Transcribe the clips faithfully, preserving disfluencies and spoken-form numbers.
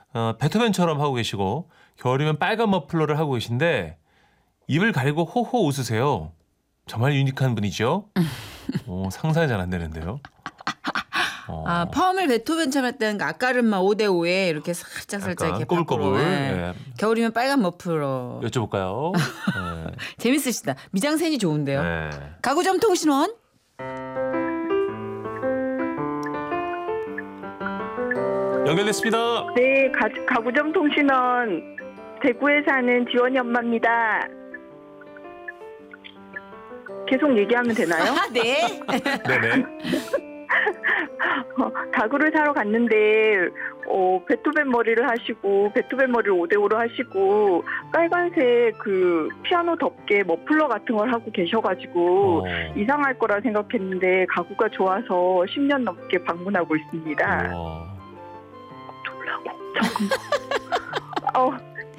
어, 베토벤처럼 하고 계시고 겨울이면 빨간 머플러를 하고 계신데 입을 가리고 호호 웃으세요. 정말 유니크한 분이죠. 오, 상상이 잘 안 되는데요. 어. 아, 펌을 베토벤처럼 했다는 거 아까른마 오 대 오에 이렇게 살짝 살짝 이렇게 꼬불꼬불. 네. 네. 겨울이면 빨간 머플러. 여쭤볼까요? 네. 재밌으시다. 미장센이 좋은데요. 네. 가구점 통신원. 연결됐습니다. 네, 가, 가구점 통신원 대구에 사는 지원이 엄마입니다. 계속 얘기하면 되나요? 아, 네. 네네. 어, 가구를 사러 갔는데 어, 베토벤 머리를 하시고 베토벤 머리를 오 대 오로 하시고 빨간색 그 피아노 덮개 머플러 같은 걸 하고 계셔가지고 어. 이상할 거라 생각했는데 가구가 좋아서 십 년 넘게 방문하고 있습니다. 어. 어,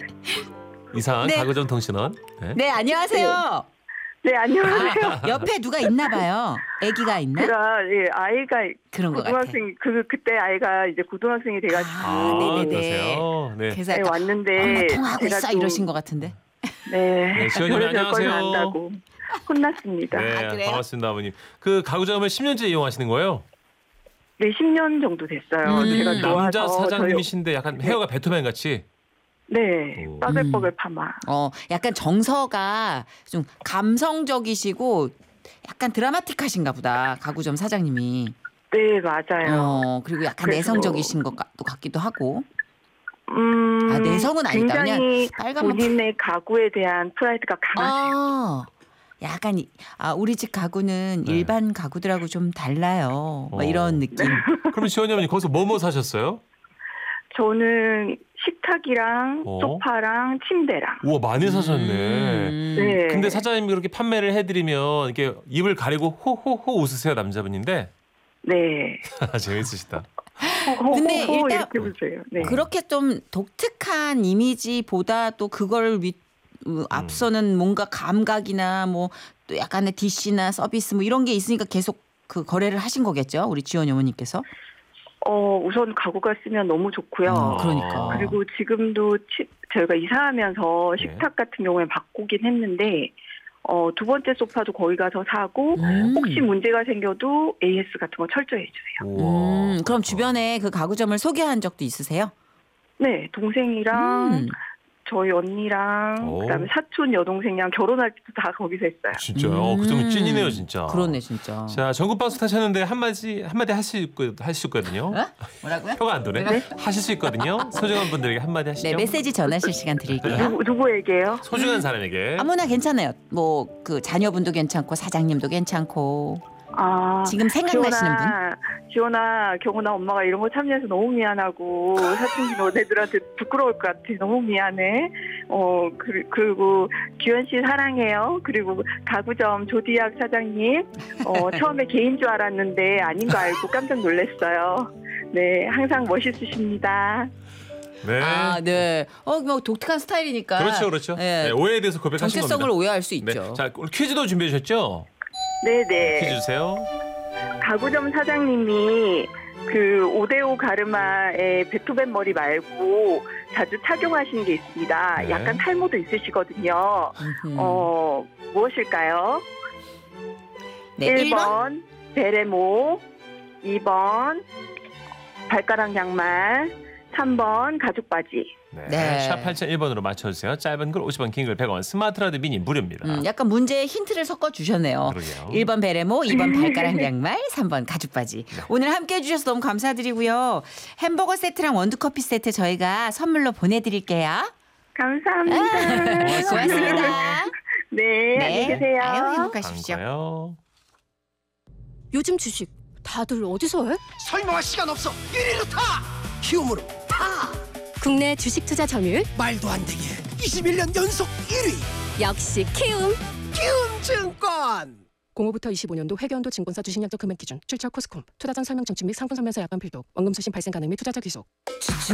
이상 네. 가구점 통신원. 네. 네, 안녕하세요. 네, 안녕하세요. 아, 옆에 누가 있나 봐요. 아기가 있나? 제가 예, 아이가 그런 것 같아. 고등학생 그 그때 아이가 이제 고등학생이 돼가지고 아, 네네네. 그러세요. 네. 그래서 네, 약간 왔는데 엄마 통하고 제가 있어 좀- 이러신 것 같은데. 네, 네, 지원님 노래 별걸 안녕하세요. 다 한다고 혼났습니다. 네, 아, 그래요? 반갑습니다, 아버님. 그 가구점을 십 년째 이용하시는 거예요? 네, 십 년 정도 됐어요. 음. 제가 좋아서 남자 저희- 사장님이신데 약간 헤어가 베토벤 같이. 네, 오. 빠글빠글 파마. 어, 약간 정서가 좀 감성적이시고 약간 드라마틱하신가 보다. 가구점 사장님이. 네, 맞아요. 어, 그리고 약간 그래서- 내성적이신 것 같- 같기도 하고. 음, 아, 내성은 아니다. 굉장히 그냥 빨간 뭐- 본인의 가구에 대한 프라이드가 강하세요. 아, 약간 이- 아, 우리 집 가구는 네. 일반 가구들하고 좀 달라요. 뭐 어. 이런 느낌. 그럼 지원이 어머니 거기서 뭐 뭐 사셨어요? 저는 식탁이랑 어? 소파랑 침대랑. 우와, 많이 사셨네. 음. 네. 근데 사장님이 그렇게 판매를 해드리면 이렇게 입을 가리고 호호호 웃으세요, 남자분인데. 네. 재밌으시다. 근데 호호호 일단 이렇게 보세요. 네. 그렇게 좀 독특한 이미지보다 또 그걸 위, 어, 앞서는 뭔가 감각이나 뭐 또 약간의 디씨나 서비스 뭐 이런 게 있으니까 계속 그 거래를 하신 거겠죠, 우리 지원이 어머니께서. 어, 우선 가구가 쓰면 너무 좋고요. 음, 그러니까. 그리고 지금도 치, 저희가 이사하면서 네. 식탁 같은 경우에 바꾸긴 했는데 어, 두 번째 소파도 거기 가서 사고 음. 혹시 문제가 생겨도 에이에스 같은 거 철저히 해주세요. 우와. 음, 그럼 주변에 그 가구점을 소개한 적도 있으세요? 네, 동생이랑 음. 저희 언니랑 오. 그다음에 사촌 여동생이랑 결혼할 때도 다 거기서 했어요. 진짜요? 어, 그 정도 찐이네요, 진짜. 음. 그러네, 진짜. 자, 전국 방송 타셨는데 한마디 한마디 하실 거 하실 거거든요. 어? 뭐라고요? 표가 안 도네. 하실 수 있거든요. 소중한 분들에게 한마디 하시죠. 네, 메시지 전하실 시간 드릴게요. 누구, 누구에게요? 소중한 사람에게. 아무나 괜찮아요. 뭐 그 자녀분도 괜찮고 사장님도 괜찮고 아, 지금 생각나시는 분? 지원아, 지원아, 경훈아 엄마가 이런 거 참여해서 너무 미안하고 사춘기 너네들한테 부끄러울 것 같아. 너무 미안해. 어, 그, 그리고 규현 씨 사랑해요. 그리고 가구점 조디악 사장님, 어, 처음에 개인 줄 알았는데 아닌 거 알고 깜짝 놀랐어요. 네, 항상 멋있으십니다. 네. 아, 네. 어, 뭐 독특한 스타일이니까. 그렇죠, 그렇죠. 네. 네, 오해에 대해서 고백하신 정체성을 겁니다. 오해할 수 네. 있죠. 자, 오늘 퀴즈도 준비해 주셨죠? 네네. 퀴즈 주세요. 가구점 사장님이 그 오데오 가르마의 베토벤 머리 말고 자주 착용하시는 게 있습니다. 네. 약간 탈모도 있으시거든요. 음흠. 어, 무엇일까요? 네, 일 번. 일 번 베레모, 이 번 발가락 양말, 삼 번 가죽 바지. 네. 네. 샵 팔공공일 번으로 맞춰주세요. 짧은 글 오십 원, 긴 글 백 원, 스마트 라디오 미니 무료입니다. 음, 약간 문제에 힌트를 섞어 주셨네요. 그러게요. 일 번 베레모, 이 번 발가락 양말, 삼 번 가죽 바지. 네. 오늘 함께 해주셔서 너무 감사드리고요. 햄버거 세트랑 원두커피 세트 저희가 선물로 보내드릴게요. 감사합니다. 고맙습니다. 네, 안녕히 계세요. 아유, 행복하십시오. 반가워요. 요즘 주식 다들 어디서 해? 설명할 시간 없어. 이리로 타. 키움으로 타. 국내 주식 투자 점유율 말도 안 되게 이십일 년 연속 일 위. 역시 키움. 키움증권. 공오부터 이십오 년도 회계연도 증권사 주식약정 금액 기준 출처 코스콤 투자전 설명 청취 및 상품 설명서 약관 필독 원금 수신 발생 가능 및 투자자 귀속.